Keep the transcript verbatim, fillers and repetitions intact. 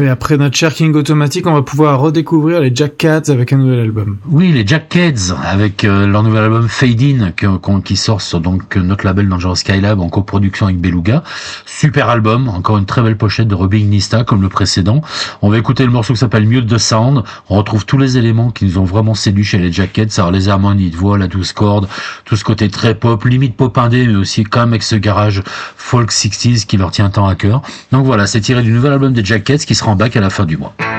Et après notre cher King Automatic, on va pouvoir redécouvrir les Jack Cats avec un nouvel album. Oui, les Jack Cats avec euh, leur nouvel album Fade In qui, qui sort sur donc notre label Dangerous Skylab en coproduction avec Beluga. Super album, encore une très belle pochette de Robbie Nista comme le précédent. On va écouter le morceau qui s'appelle Mute the Sound. On retrouve tous les éléments qui nous ont vraiment séduit chez les Jack Cats, alors les harmonies de voix, la douze cordes, tout ce côté très pop, limite pop indé, mais aussi quand même avec ce garage folk sixties qui leur tient tant à cœur. Donc voilà, c'est tiré du nouvel album des Jack Cats qui sera en bac à la fin du mois.